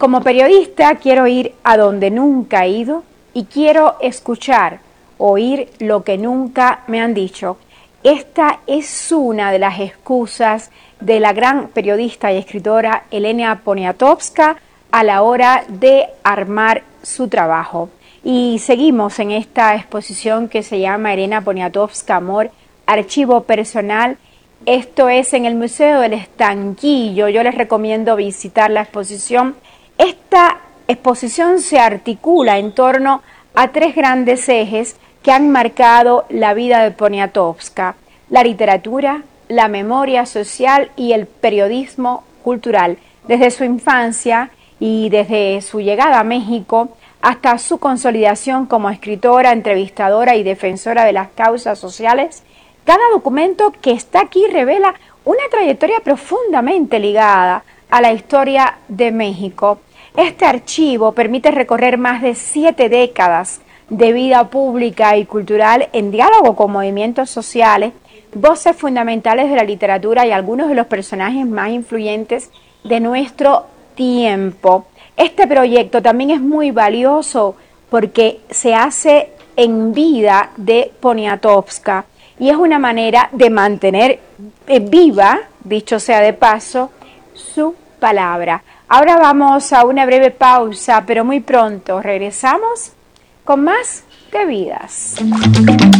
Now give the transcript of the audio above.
Como periodista quiero ir a donde nunca he ido y quiero escuchar, oír lo que nunca me han dicho. Esta es una de las excusas de la gran periodista y escritora Elena Poniatowska a la hora de armar su trabajo. Y seguimos en esta exposición que se llama Elena Poniatowska Amor, Archivo Personal. Esto es en el Museo del Estanquillo. Yo les recomiendo visitar la exposición. Esta exposición se articula en torno a tres grandes ejes que han marcado la vida de Poniatowska: la literatura, la memoria social y el periodismo cultural. Desde su infancia y desde su llegada a México hasta su consolidación como escritora, entrevistadora y defensora de las causas sociales, cada documento que está aquí revela una trayectoria profundamente ligada a la historia de México. Este archivo permite recorrer más de 7 décadas de vida pública y cultural en diálogo con movimientos sociales, voces fundamentales de la literatura y algunos de los personajes más influyentes de nuestro tiempo. Este proyecto también es muy valioso porque se hace en vida de Poniatowska y es una manera de mantener viva, dicho sea de paso, su palabra. Ahora vamos a una breve pausa, pero muy pronto regresamos con más de Vidas.